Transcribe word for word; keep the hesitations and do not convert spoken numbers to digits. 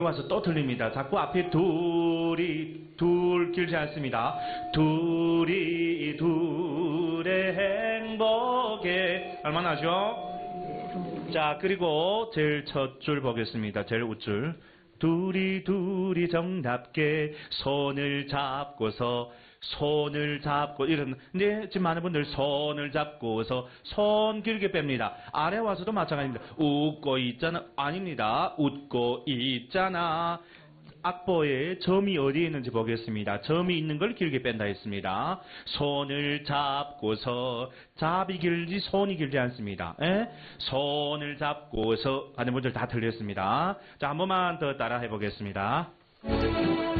와서 또 틀립니다. 자꾸 앞에 둘이 둘 길지 않습니다. 둘이 둘의 행복에 얼마나 하죠? 자, 그리고 제일 첫 줄 보겠습니다. 제일 우줄. 둘이 둘이 정답게 손을 잡고서 손을 잡고 이런 근데 지금 많은 분들 손을 잡고서 손 길게 뺍니다. 아래 와서도 마찬가지입니다. 웃고 있잖아. 아닙니다. 웃고 있잖아. 악보에 점이 어디에 있는지 보겠습니다. 점이 있는 걸 길게 뺀다 했습니다. 손을 잡고서 잡이 길지 손이 길지 않습니다. 에? 손을 잡고서 하는 분들 다 틀렸습니다. 자, 한 번만 더 따라 해보겠습니다.